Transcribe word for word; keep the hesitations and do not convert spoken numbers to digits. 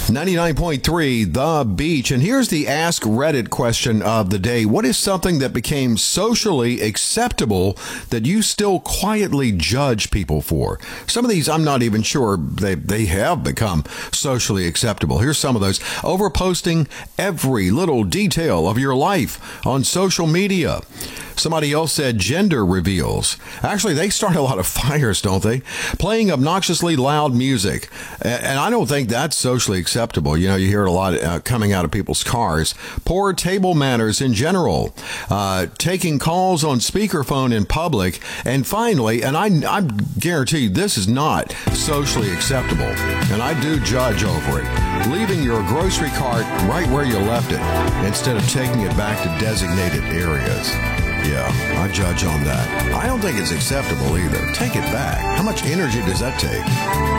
ninety-nine point three The Beach. And here's the Ask Reddit question of the day. What is something that became socially acceptable that you still quietly judge people for? Some of these, I'm not even sure they, they have become socially acceptable. Here's some of those. Overposting every little detail of your life on social media. Somebody else said gender reveals. Actually, they start a lot of fires, don't they? Playing obnoxiously loud music. And I don't think that's socially acceptable. You know, you hear it a lot uh, coming out of people's cars. Poor table manners in general. Uh, taking calls on speakerphone in public. And finally, and I, I guarantee you this is not socially acceptable, and I do judge over it, leaving your grocery cart right where you left it instead of taking it back to designated areas. Yeah, I judge on that. I don't think it's acceptable either. Take it back. How much energy does that take?